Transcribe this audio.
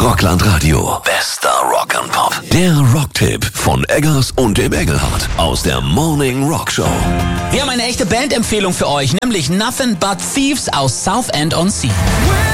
Rockland Radio. Bester Rock and Pop. Der Rocktipp von Eggers und dem Engelhardt aus der Morning Rock Show. Wir haben eine echte Bandempfehlung für euch, nämlich Nothing But Thieves aus Southend-on-Sea.